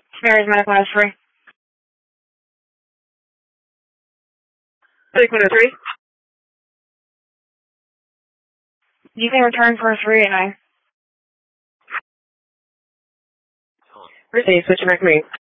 Mary's Medical House 3. 603. You can return for 389. Received. Switch back to me.